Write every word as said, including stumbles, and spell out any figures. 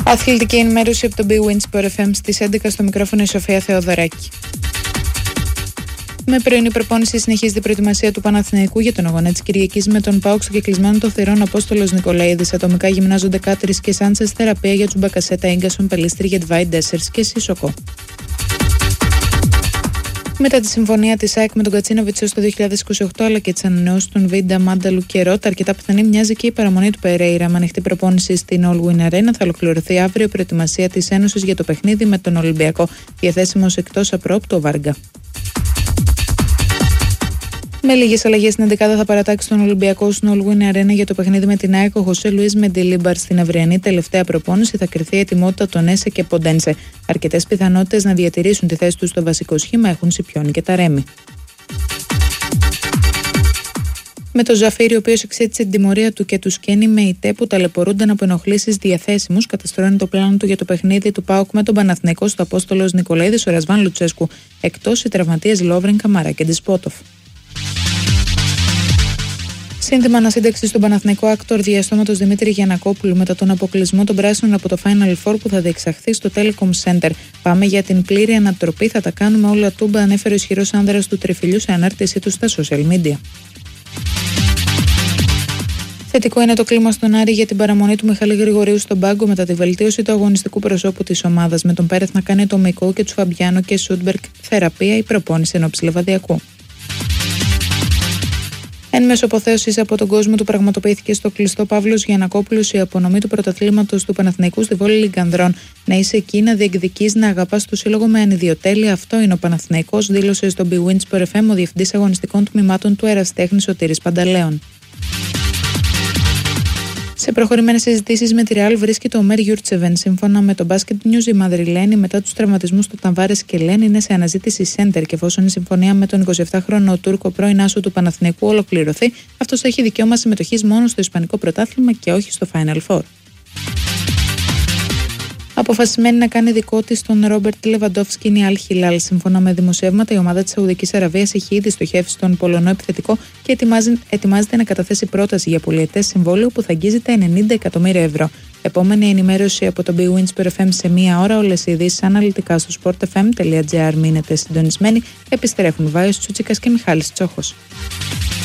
Αθλητική ενημέρωση από τον Bwin Sport εφ εμ στις έντεκα, στο μικρόφωνο η Σοφία Θεοδωράκη. Με πρωινή προπόνηση συνεχίζεται η προετοιμασία του Παναθηναϊκού για τον αγώνα της Κυριακής με τον ΠΑΟΚ στο κεκλεισμένο των θυρών Απόστολος Νικολαίδης. Ατομικά γυμνάζονται Κάτρις και Σάντσες, θεραπεία για τους Μπακασέτα, Ίγκασον, Πελίστρη, Γετβάη, Ντέσσερς και Σισοκό. Μετά τη συμφωνία της ΑΕΚ με τον Κατσίνοβιτς έως το δύο χιλιάδες είκοσι οκτώ αλλά και τις ανανεώσεις των Βίντα, Μάνταλου και Ρότα, αρκετά πιθανή μοιάζει και η παραμονή του Περέιρα. Με ανοιχτή προπόνηση στην All Win Arena θα ολοκληρωθεί αύριο η προετοιμασία της Ένωσης για το παιχνίδι με τον Ολυμπιακό. Διαθέσιμος εκτός απρόπτου ο Βάργα. Με λίγες αλλαγές στην εντεκάδα θα παρατάξει τον Ολυμπιακό στην All Win Arena για το παιχνίδι με την ΑΕΚ. Ο Χωσέ Λουίς Μεντιλίμπαρ στην αυριανή τελευταία προπόνηση θα κριθεί η ετοιμότητα των Έσε και Ποντένσε. Αρκετές πιθανότητες να διατηρήσουν τη θέση τους στο βασικό σχήμα έχουν Σιπιόνι και Ταρέμι. Με το Ζαφίρι, ο οποίος εξέτησε την τιμωρία του, και του Σκένι με ητέ που ταλαιπωρούνταν από ενοχλήσεις διαθέσιμους, καταστρώνει το πλάνο του για το παιχνίδι του ΠΑΟΚ με τον Παναθηναϊκό στο Απόστολος Νικολαίδης, ο Ρασβάν Λουτσέσκου. Εκτός οι τραυματίες Λόβρεν, Καμαρά και Ντισπότοφ. Σύνθημα ανασύνταξη στον Παναθηναϊκό άκτορ διαστόματος Δημήτρη Γιαννακόπουλου μετά τον αποκλεισμό των πράσινων από το Final Four που θα διεξαχθεί στο Telecom Center. Πάμε για την πλήρη ανατροπή, θα τα κάνουμε όλα τούμπα, ανέφερε ο ισχυρός άνδρας του Τριφυλιού σε ανάρτησή του στα social media. Θετικό είναι το κλίμα στον Άρη για την παραμονή του Μιχάλη Γρηγορίου στον πάγκο μετά τη βελτίωση του αγωνιστικού προσώπου της ομάδας, με τον Πέρεθ να κάνει το Μικό και του Φαμπιάνο και Σούντμπεργκ θεραπεία ή προπόνηση ενόψει Λεβαδιακού. Εν μέσω αποθέωσης από τον κόσμο του πραγματοποιήθηκε στο κλειστό Παύλος Γιαννακόπουλος η απονομή του πρωταθλήματος του Παναθηναϊκού στη Βόλη Λιγκανδρών. Να είσαι εκεί, να διεκδικείς, να αγαπάς το σύλλογο με ανιδιοτέλεια. Αυτό είναι ο Παναθηναϊκός, δήλωσε στο Bwin Sport εφ εμ ο διευθυντής αγωνιστικών τμήματων του Ερασιτέχνης Σωτήρης Πανταλέων. Σε προχωρημένες συζητήσεις με τη Ρεάλ βρίσκεται ο Μέρ Γιούρτσεβεν. Σύμφωνα με το Basket News, η Μαδριλένη μετά τους τραυματισμούς του Ταβάρες και Λέν είναι σε αναζήτηση σέντερ, και εφόσον η συμφωνία με τον εικοσιεπτάχρονο Τούρκο πρώην άσο του Παναθηναϊκού ολοκληρωθεί, αυτός θα έχει δικαίωμα συμμετοχής μόνο στο Ισπανικό πρωτάθλημα και όχι στο Final Four. Αποφασισμένη να κάνει δικό της τον Ρόμπερτ Λεβαντόφσκι είναι η Αλ Χιλάλ. Σύμφωνα με δημοσιεύματα, η ομάδα της Σαουδικής Αραβίας έχει ήδη στοχεύσει στον Πολωνό επιθετικό και ετοιμάζεται να καταθέσει πρόταση για πολυετές συμβόλαιο που θα αγγίζεται ενενήντα εκατομμύρια ευρώ. Επόμενη ενημέρωση από το Bwin Sport εφ εμ σε μία ώρα. Όλες οι ειδήσεις αναλυτικά στο sport f m dot gr. Μείνετε συντονισμένοι. Επιστρέφουν Βάιος Τσούτσικας και Μιχάλης Τσόχος.